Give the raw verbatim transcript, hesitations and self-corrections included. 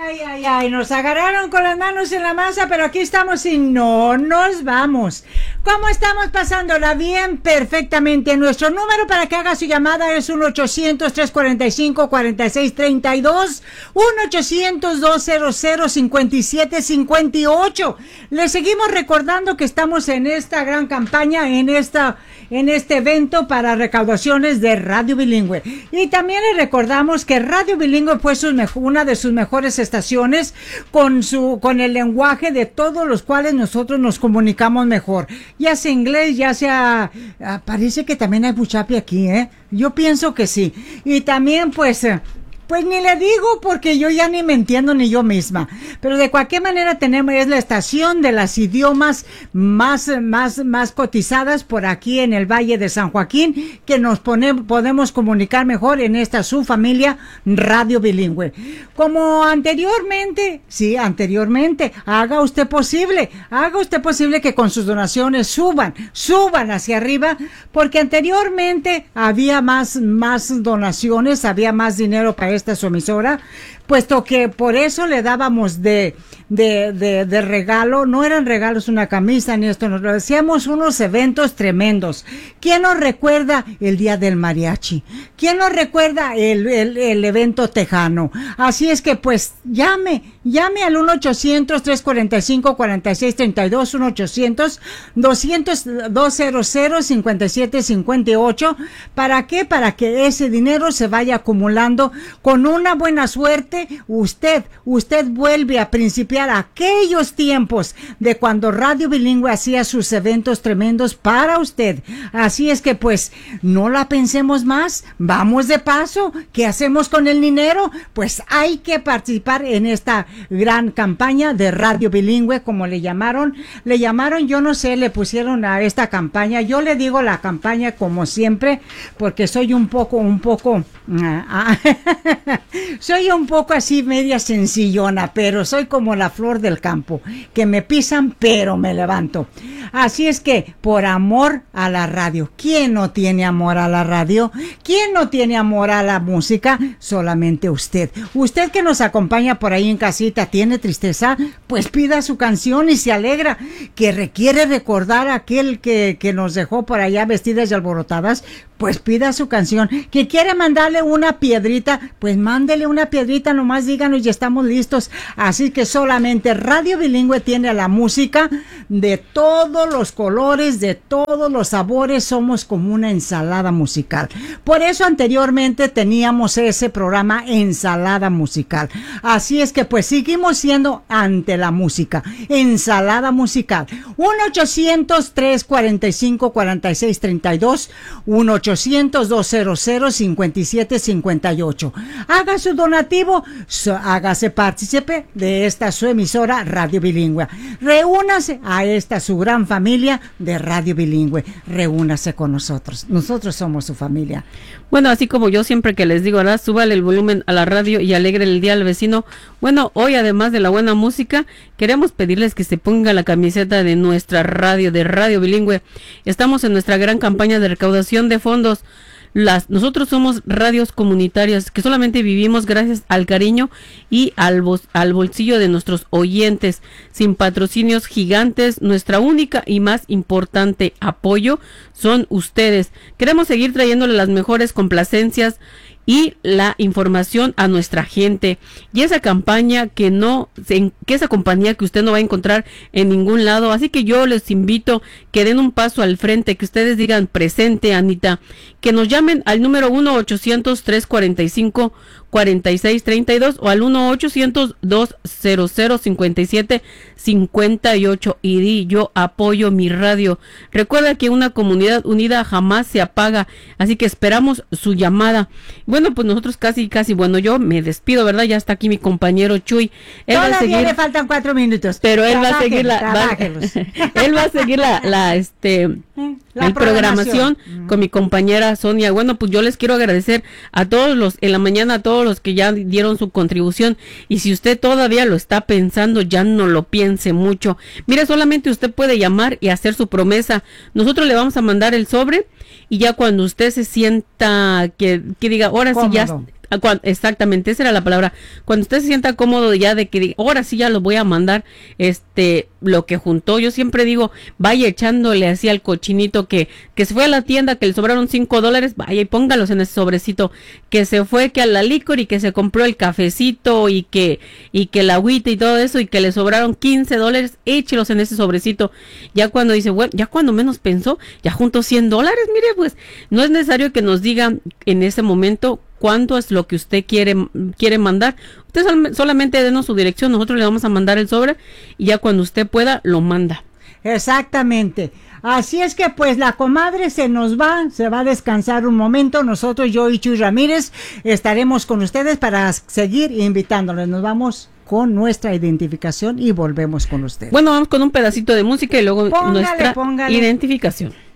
Ay, ay, ay, nos agarraron con las manos en la masa, pero aquí estamos y no nos vamos. ¿Cómo estamos pasándola? Bien, perfectamente. Nuestro número para que haga su llamada es uno ochocientos, tres cuarenta y cinco, cuarenta y seis treinta y dos, uno ochocientos, doscientos, cincuenta y siete cincuenta y ocho. Les seguimos recordando que estamos en esta gran campaña, en esta, en este evento para recaudaciones de Radio Bilingüe. Y también les recordamos que Radio Bilingüe fue su mejor, una de sus mejores estaciones con su, con el lenguaje de todos los cuales nosotros nos comunicamos mejor. Ya sea inglés, ya sea, ah, parece que también hay buchapi aquí, ¿eh? Yo pienso que sí. Y también, pues, eh, pues ni le digo porque yo ya ni me entiendo ni yo misma. Pero de cualquier manera tenemos, es la estación de las idiomas más, más, más cotizadas por aquí en el Valle de San Joaquín, que nos pone, podemos comunicar mejor en esta su familia Radio Bilingüe. Como anteriormente, sí, anteriormente, haga usted posible, haga usted posible que con sus donaciones suban, suban hacia arriba, porque anteriormente había más, más donaciones, había más dinero para esta su emisora, puesto que por eso le dábamos de, de, de, de regalo, no eran regalos una camisa ni esto, nos lo decíamos unos eventos tremendos. ¿Quién nos recuerda el Día del Mariachi? ¿Quién nos recuerda el, el, el evento tejano? Así es que pues llame, llame al uno ochocientos, tres cuarenta y cinco, cuarenta y seis treinta y dos, uno ochocientos, doscientos, doscientos, cincuenta y siete cincuenta y ocho. ¿Para qué? Para que ese dinero se vaya acumulando. Con una buena suerte, usted, usted vuelve a principiar aquellos tiempos de cuando Radio Bilingüe hacía sus eventos tremendos para usted. Así es que pues, no la pensemos más, vamos de paso. ¿Qué hacemos con el dinero? Pues hay que participar en esta gran campaña de Radio Bilingüe, como le llamaron, le llamaron, yo no sé, le pusieron a esta campaña, yo le digo la campaña como siempre, porque soy un poco, un poco, uh, soy un poco así media sencillona, pero soy como la flor del campo, que me pisan pero me levanto. Así es que, por amor a la radio, ¿quién no tiene amor a la radio? ¿Quién no tiene amor a la música? Solamente usted. Usted que nos acompaña por ahí en casita, ¿tiene tristeza? Pues pida su canción y se alegra. Que requiere recordar a aquel que, que nos dejó por allá vestidas y alborotadas, pues pida su canción. Que quiere mandarle una piedrita, pues mándele una piedrita, nomás díganos y estamos listos. Así que solamente Radio Bilingüe tiene la música de todos los colores, de todos los sabores, somos como una ensalada musical. Por eso anteriormente teníamos ese programa Ensalada Musical. Así es que pues seguimos siendo ante la música, Ensalada Musical. uno ochocientos, tres cuarenta y cinco, cuarenta y seis treinta y dos, uno ochocientos, doscientos, cincuenta y siete cincuenta y ocho. Haga su donativo, so, hágase partícipe de esta su emisora Radio Bilingüe. Reúnase a esta su gran familia de Radio Bilingüe. Reúnase con nosotros. Nosotros somos su familia. Bueno, así como yo siempre que les digo, ¿verdad? Súbale el volumen a la radio y alegre el día al vecino. Bueno, hoy además de la buena música, queremos pedirles que se ponga la camiseta de nuestra radio, de Radio Bilingüe. Estamos en nuestra gran campaña de recaudación de fondos. Las, nosotros somos radios comunitarias que solamente vivimos gracias al cariño y al, bos, al bolsillo de nuestros oyentes, sin patrocinios gigantes. Nuestra única y más importante apoyo son ustedes. Queremos seguir trayéndole las mejores complacencias y la información a nuestra gente, y esa campaña que no, que esa compañía que usted no va a encontrar en ningún lado. Así que yo les invito que den un paso al frente, que ustedes digan presente, Anita, que nos llamen al número uno ochocientos, tres cuarenta y cinco, cuarenta y seis treinta y dos o al uno ochocientos, doscientos, cincuenta y siete cincuenta y ocho y di yo apoyo mi radio. Recuerda que una comunidad unida jamás se apaga, así que esperamos su llamada. Bueno, pues nosotros casi, casi, bueno, yo me despido, ¿verdad? Ya está aquí mi compañero Chuy. Él Todavía va a seguir, le faltan cuatro minutos. Pero él Trabajen, va a seguir la, va, él va a seguir la, la este, la, la programación uh-huh. con mi compañera Sonia. Bueno, pues yo les quiero agradecer a todos los, en la mañana a todos los que ya dieron su contribución, y si usted todavía lo está pensando, ya no lo piense mucho. Mire, solamente usted puede llamar y hacer su promesa. Nosotros le vamos a mandar el sobre, y ya cuando usted se sienta que, que diga, ahora sí ya, Cuando, exactamente, esa era la palabra. Cuando usted se sienta cómodo ya de que ahora sí ya lo voy a mandar, este, lo que juntó, yo siempre digo, vaya echándole así al cochinito que, que se fue a la tienda, que le sobraron cinco dólares, vaya y póngalos en ese sobrecito, que se fue que a la licor y que se compró el cafecito y que, y que el agüita y todo eso y que le sobraron quince dólares, échelos en ese sobrecito. Ya cuando dice, bueno, ya cuando menos pensó, ya juntó cien dólares, mire, pues, no es necesario que nos diga en ese momento cuánto es lo que usted quiere quiere mandar. Usted sol, solamente denos su dirección, nosotros le vamos a mandar el sobre y ya cuando usted pueda lo manda. Exactamente. Así es que pues la comadre se nos va, se va a descansar un momento. Nosotros, yo y Chuy Ramírez, estaremos con ustedes para seguir invitándoles. Nos vamos con nuestra identificación y volvemos con ustedes. Bueno, vamos con un pedacito de música y luego póngale, nuestra póngale. identificación.